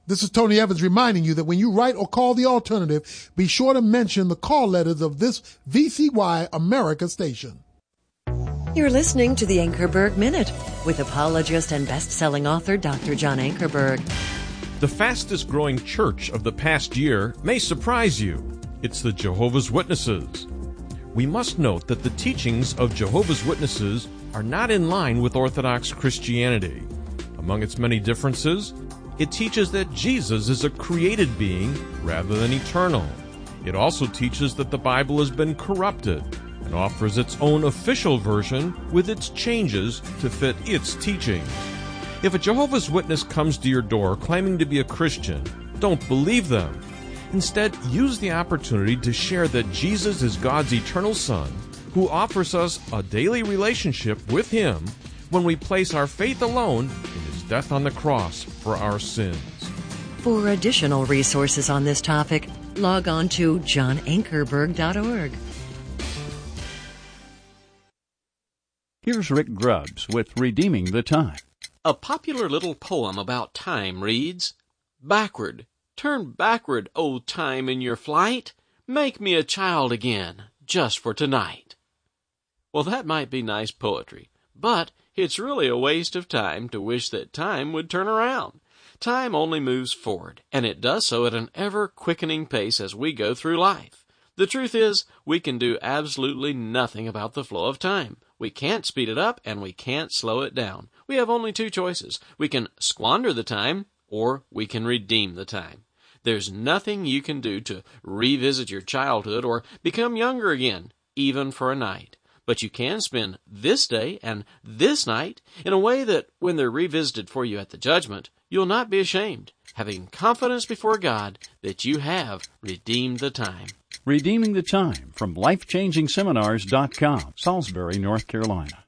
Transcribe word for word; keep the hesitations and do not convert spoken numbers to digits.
This is Tony Evans reminding you that when you write or call the alternative, be sure to mention the call letters of this V C Y America station. You're listening to the Ankerberg Minute with apologist and best-selling author Doctor John Ankerberg. The fastest growing church of the past year may surprise you. It's the Jehovah's Witnesses. We must note that the teachings of Jehovah's Witnesses are not in line with Orthodox Christianity. Among its many differences, it teaches that Jesus is a created being rather than eternal. It also teaches that the Bible has been corrupted and offers its own official version with its changes to fit its teachings. If a Jehovah's Witness comes to your door claiming to be a Christian, don't believe them. Instead, use the opportunity to share that Jesus is God's eternal Son, who offers us a daily relationship with Him when we place our faith alone in His death on the cross for our sins. For additional resources on this topic, log on to john ankerberg dot org. Here's Rick Grubbs with Redeeming the Time. A popular little poem about time reads, "Backward, turn backward, O time, in your flight. Make me a child again, just for tonight." Well, that might be nice poetry, but it's really a waste of time to wish that time would turn around. Time only moves forward, and it does so at an ever-quickening pace as we go through life. The truth is, we can do absolutely nothing about the flow of time. We can't speed it up, and we can't slow it down. We have only two choices. We can squander the time, or we can redeem the time. There's nothing you can do to revisit your childhood or become younger again, even for a night. But you can spend this day and this night in a way that, when they're revisited for you at the judgment, you'll not be ashamed, having confidence before God that you have redeemed the time. Redeeming the Time from life changing seminars dot com, Salisbury, North Carolina.